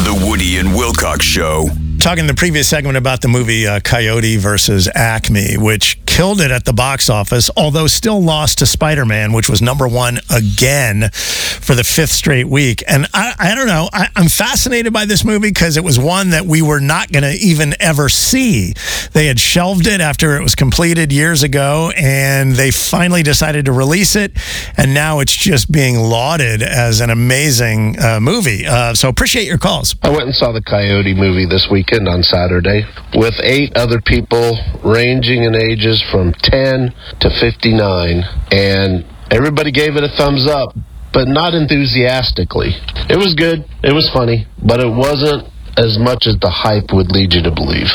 The Woody and Wilcox Show. Talking in the previous segment about the movie Coyote versus Acme, which killed it at the box office, although still lost to Spider-Man, which was number one again for the fifth straight week. And I don't know, I'm fascinated by this movie because it was one that we were not going to even ever see. They had shelved it after it was completed years ago, and they finally decided to release it, and now it's just being lauded as an amazing movie. So appreciate your calls. I went and saw the Coyote movie this weekend on Saturday with 8 other people ranging in ages from 10 to 59, and everybody gave it a thumbs up, but not enthusiastically. It was good, it was funny, but it wasn't as much as the hype would lead you to believe.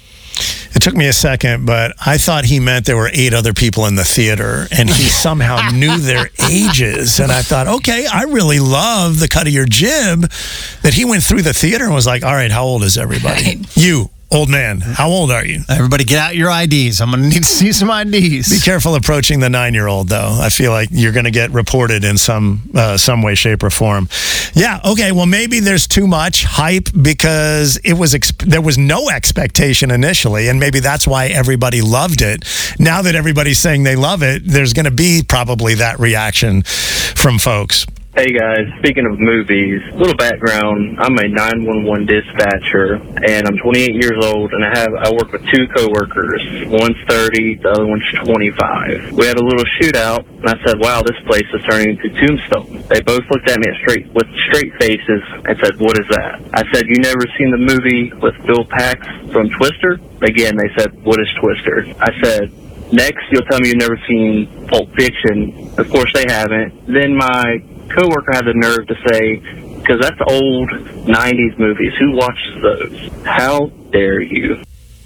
It took me a second, but I thought he meant there were 8 other people in the theater, and he somehow knew their ages. And I thought, okay, I really love the cut of your jib that he went through the theater and was like, all right, how old is everybody? Right. You, old man, how old are you? Everybody get out your IDs. I'm going to need to see some IDs. Be careful approaching the 9-year-old, though. I feel like you're going to get reported in some way, shape, or form. Yeah, okay, well, maybe there's too much hype because there was no expectation initially, and maybe that's why everybody loved it. Now that everybody's saying they love it, there's going to be probably that reaction from folks. Hey guys, speaking of movies, a little background. I'm a 911 dispatcher, and I'm 28 years old, and I work with 2 coworkers. One's 30, the other one's 25. We had a little shootout, and I said, wow, this place is turning into Tombstone. They both looked at me with straight faces and said, what is that? I said, you never seen the movie with Bill Pax from Twister? Again, they said, what is Twister? I said, next, you'll tell me you've never seen Pulp Fiction. Of course they haven't. Then my coworker had the nerve to say, because that's old 90s movies, who watches those? How dare you?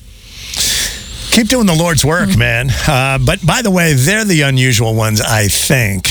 Keep doing the Lord's work, man. But by the way, they're the unusual ones, I think.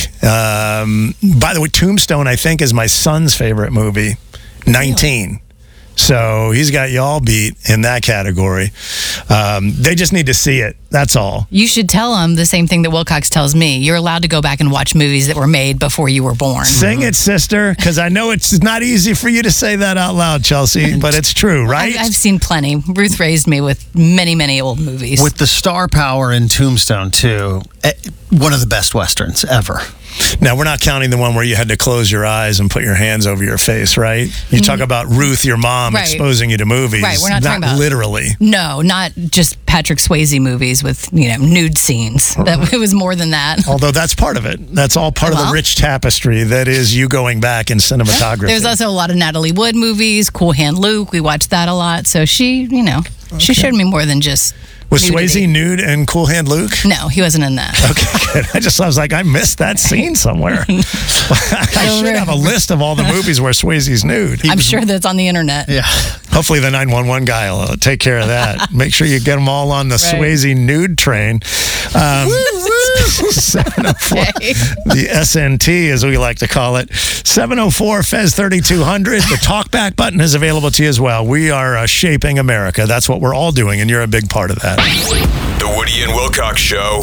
By the way, Tombstone, I think, is my son's favorite movie, 19. So he's got y'all beat in that category. They just need to see it. That's all. You should tell them the same thing that Wilcox tells me. You're allowed to go back and watch movies that were made before you were born. Sing it, sister, because I know it's not easy for you to say that out loud, Chelsea, but it's true, right? I've seen plenty. Ruth raised me with many, many old movies. With the star power in Tombstone, too, one of the best Westerns ever. Now, we're not counting the one where you had to close your eyes and put your hands over your face, right? You talk about Ruth, your mom, exposing you to movies. Right, we're not talking about... literally. No, not just Patrick Swayze movies with, nude scenes. It was more than that. Although that's part of it. That's all part of the rich tapestry that is you going back in cinematography. There's also a lot of Natalie Wood movies, Cool Hand Luke. We watched that a lot. So she, she showed me more than just... Was Swayze nude and Cool Hand Luke? No, he wasn't in that. Okay, good. I was like, I missed that scene somewhere. I should have a list of all the movies where Swayze's nude. I'm sure that's on the internet. Yeah. Hopefully the 911 guy will take care of that. Make sure you get them all on the Swayze nude train. 704, the SNT, as we like to call it. 704 Fez 3200. The talkback button is available to you as well. We are shaping America. That's what we're all doing, and you're a big part of that. The Woody and Wilcox Show.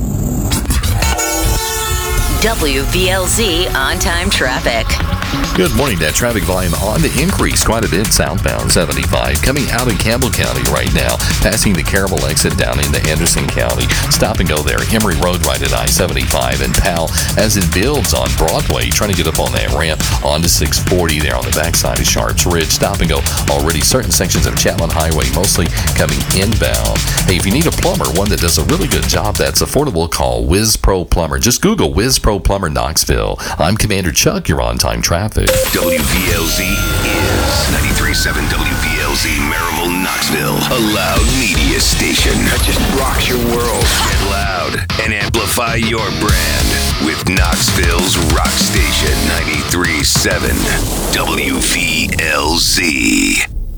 WVLZ on-time traffic. Good morning. That traffic volume on the increase quite a bit southbound 75. Coming out of Campbell County right now, passing the Caramel exit down into Anderson County. Stop and go there. Emory Road right at I-75 and Powell as it builds on Broadway. Trying to get up on that ramp onto 640 there on the backside of Sharps Ridge. Stop and go already. Certain sections of Chapman Highway mostly coming inbound. Hey, if you need a plumber, one that does a really good job that's affordable, call Whiz Pro Plumber. Just Google Whiz Pro Plumber Knoxville. I'm Commander Chuck. You're on time traffic. WVLZ is 93.7 WVLZ Maryville, Knoxville. A loud media station that just rocks your world. Get loud and amplify your brand with Knoxville's rock station 93.7 WVLZ.